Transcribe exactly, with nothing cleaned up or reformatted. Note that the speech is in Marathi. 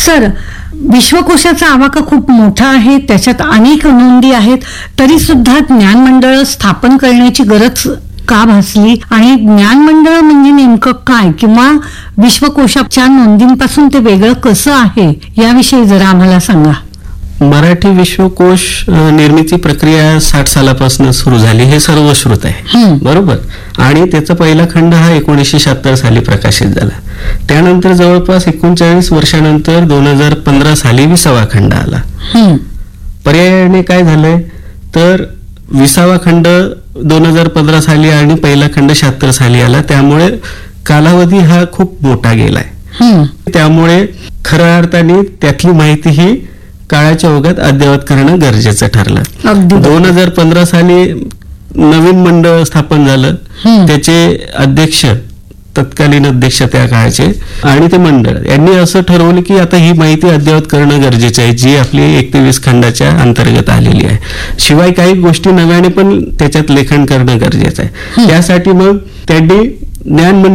सर, विश्वकोशाचा आवाका खूप मोठा आहे, त्याच्यात अनेक नोंदी आहेत, तरी सुद्धा ज्ञान मंडळ स्थापन करण्याची गरज का भासली आणि ज्ञान मंडळ म्हणजे नेमकं काय, किंवा विश्वकोशाच्या नोंदींपासून ते वेगळं कसं आहे याविषयी जरा आम्हाला सांगा. मराठी विश्वकोश निर्मिती प्रक्रिया साठ सालापासून सुरू झाली हे सर्वश्रुत आहे, बरोबर. आणि त्याचा पहिला खंड हा एकोणीसशे शहात्तर साली प्रकाशित झाला. त्यानंतर जवळपास एकोणचाळीस वर्षानंतर दोन हजार पंधरा साली विसावा खंड आला. पर्यायाने काय झालंय तर विसावा खंड दोन हजार पंधरा साली आणि पहिला खंड शहात्तर साली आला, त्यामुळे कालावधी हा खूप मोठा गेलाय. त्यामुळे खऱ्या अर्थाने त्यातली माहिती ही काळाच्या ओघात अद्ययावत करणं गरजेचं ठरलं. दोन हजार पंधरा साली नवीन मंडळ स्थापन झालं, त्याचे अध्यक्ष तत्कालीन अध्यक्ष त्या काळाचे आणि ते मंडळ यांनी असं ठरवलं की आता ही माहिती अद्ययावत करणं गरजेचं आहे, जी आपली एकवीस खंडाच्या अंतर्गत आलेली आहे. शिवाय काही गोष्टी नव्याने पण त्याच्यात लेखन करणं गरजेचं आहे. त्यासाठी मग त्यांनी ज्ञान